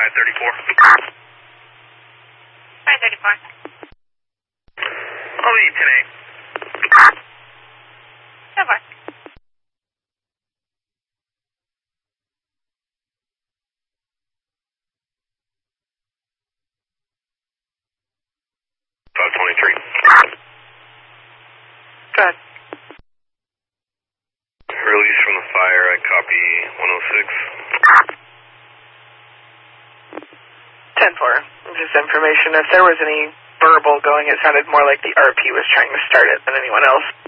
534. 534. I'll leave 10-8. So far. 523. Go ahead. Release from the fire, I copy 106. 10-4. Just information. If there was any verbal going, it sounded more like the RP was trying to start it than anyone else.